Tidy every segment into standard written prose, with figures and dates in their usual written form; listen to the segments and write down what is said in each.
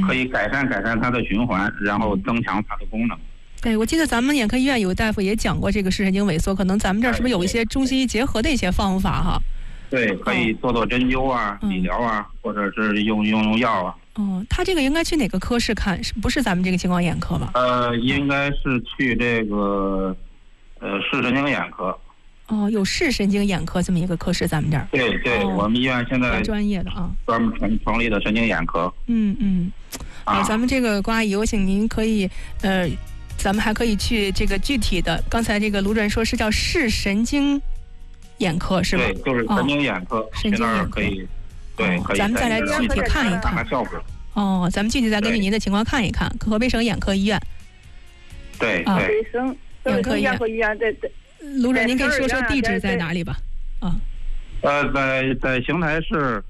可以改善它的循环，然后增强它的功能。 对，我记得咱们眼科医院有大夫也讲过这个视神经萎缩，可能咱们这儿是不是有一些中西医结合的一些方法哈？ 对，可以做针灸啊、理疗啊，或者是用药啊。 他这个应该去哪个科室看？不是咱们这个青光眼科吧？ 应该是去这个视神经眼科。 有视神经眼科这么一个科室，咱们这儿。 对，我们医院现在专业的啊， 专门成立的神经眼科。 咱们这个郭阿姨，我请您可以咱们还可以去这个具体的，刚才这个卢主任说是叫视神经眼科是吧？ 对，就是神经眼科， 神经眼科可以。对，可以。 咱们再来具体看一看。 效果。 咱们具体再根据您的情况看一看，河北省眼科医院。 对。 河北省眼科医院对。 卢主任，您可以说说地址在哪里吧？ 在邢台市，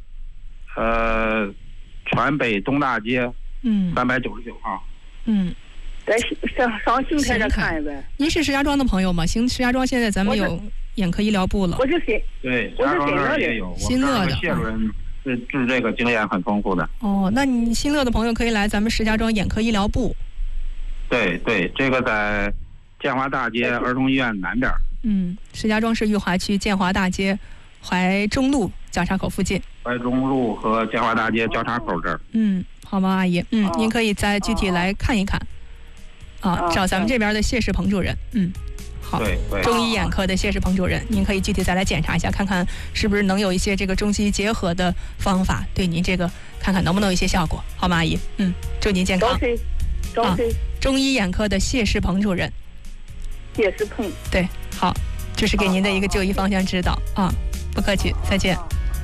全北东大街，399号。 在上邢台这看呗。 您是石家庄的朋友吗？石家庄现在咱们有眼科医疗部了。 我是对，石家庄这儿也有。 新乐的谢主任治这个经验很丰富的。 那你新乐的朋友可以来咱们石家庄眼科医疗部。 对，这个在建华大街儿童医院南边。 石家庄市裕华区建华大街怀中路交叉口附近。 怀中路和建华大街交叉口这儿。 好吗，阿姨？您可以再具体来看一看。找咱们这边的谢世鹏主任。好，中医眼科的谢世鹏主任，您可以具体再来检查一下，看看是不是能有一些这个中西医结合的方法，对您这个看看能不能有一些效果，好吗，阿姨？祝您健康。中医眼科的谢世鹏主任。 谢世鹏。 对，好，这是给您的一个就医方向指导不客气，再见。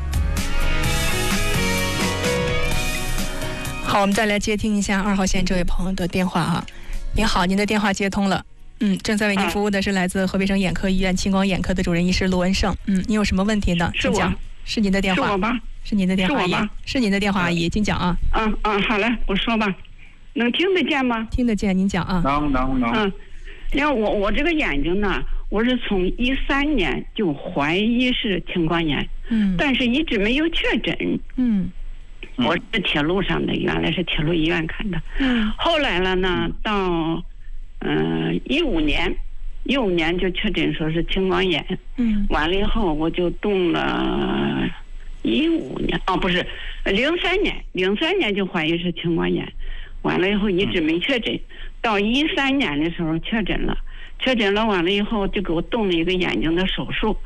好，我们再来接听一下2号线这位朋友的电话您好，您的电话接通了。正在为您服务的是来自河北省眼科医院青光眼科的主任医师陆文胜。您有什么问题呢？请讲。是您的电话。 是我吧？ 是您的电话，阿姨。是您的电话，阿姨，请讲啊。 好嘞，我说吧。能听得见吗？ 听得见，您讲啊。 能。 然后我这个眼睛呢，我是从13年就怀疑是青光眼，但是一直没有确诊。我是铁路上的，原来是铁路医院看的。后来了呢，到15年就确诊说是青光眼。完了以后我就动了15年，不是03年就怀疑是青光眼，完了以后一直没确诊，到13年的时候确诊了，完了以后就给我动了一个眼睛的手术。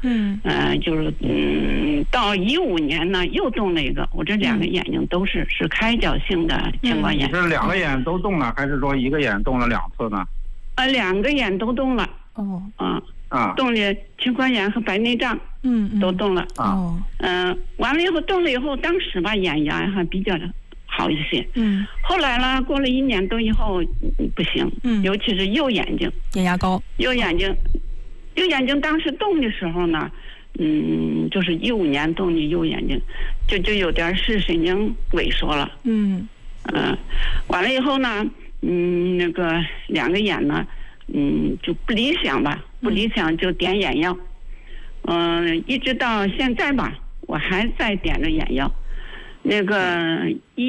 到15年呢又动了一个，我这2个眼睛都是开角性的青光眼。 你是2个眼都动了，还是说1个眼动了2次呢 ？2个眼都动了。动了青光眼和白内障。都动了。完了以后动了以后，当时吧眼压还比较好一些。后来呢，过了1年多以后不行。尤其是右眼睛眼压高。 右眼睛当时动的时候呢，就是15年动的右眼睛，就有点视神经萎缩了。完了以后呢，那个2个眼呢，就不理想吧，就点眼药。一直到现在吧，我还在点着眼药。那个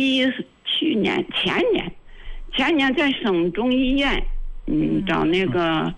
前年在省中医院，找那个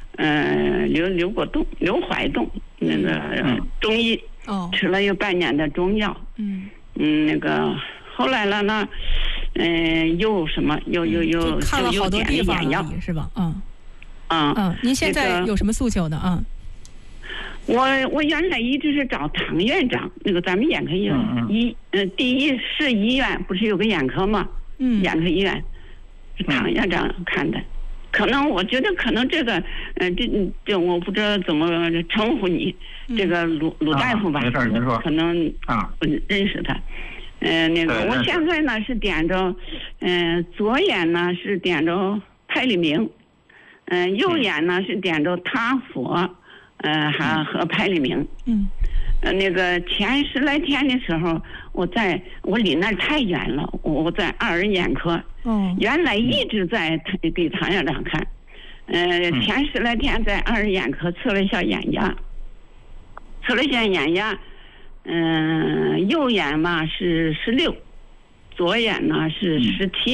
刘怀栋那个中医，吃了有半年的中药。那个后来了呢，又看了好多地方眼药是吧？您现在有什么诉求呢？ 我原来一直是找唐院长，那个咱们眼科医院第一市医院不是有个眼科吗？眼科医院是唐院长看的。可能我觉得可能这个这我不知道怎么称呼你，这个鲁大夫吧， 没事您说。 可能不认识他。那个我现在呢是点着左眼呢是点着派利明，右眼呢是点着他佛。还和派利明。那个前10来天的时候，我离那儿太远了，我在2人眼科。原来一直在给唐院长看。前10来天在2人眼科测了一下眼压，右眼嘛是16，左眼呢是17。